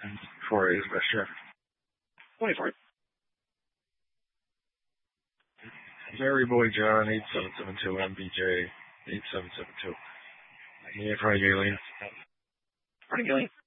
For it is best, sure. Wait for it. Jerry Boy John 8772 MBJ 8772. Me in front of Galen. Morning, Gillian.